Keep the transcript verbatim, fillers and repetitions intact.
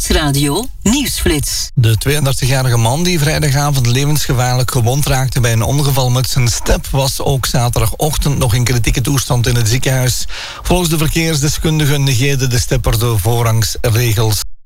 Nieuwsradio Nieuwsflits. De tweeëndertigjarige man die vrijdagavond levensgevaarlijk gewond raakte bij een ongeval met zijn step was ook zaterdagochtend nog in kritieke toestand in het ziekenhuis. Volgens de verkeersdeskundigen negeerde de stepper de voorrangsregels.